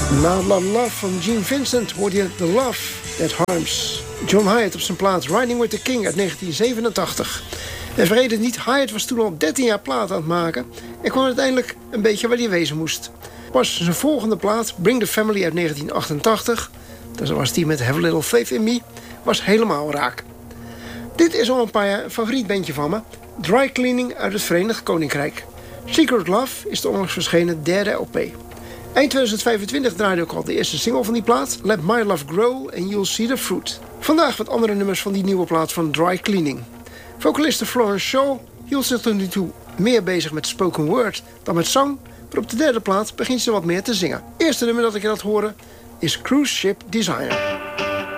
Na La Love van Gene Vincent hoorde je The Love That Harms. John Hyatt op zijn plaat Riding with the King uit 1987. En vergeet het niet, Hyatt was toen al 13 jaar plaat aan het maken en kwam uiteindelijk een beetje waar hij wezen moest. Pas zijn volgende plaat, Bring the Family uit 1988... dat was die met Have a Little Faith in Me, was helemaal raak. Dit is al een paar jaar een favoriet bandje van me. Dry Cleaning uit het Verenigd Koninkrijk. Secret Love is de onlangs verschenen derde LP. Eind 2025 draaide ook al de eerste single van die plaat. Let My Love Grow and You'll See the Fruit. Vandaag wat andere nummers van die nieuwe plaat van Dry Cleaning. Vocaliste Florence Shaw hield zich tot nu toe meer bezig met spoken word dan met zang. Maar op de derde plaat begint ze wat meer te zingen. Eerste nummer dat ik je laat horen is Cruise Ship Designer.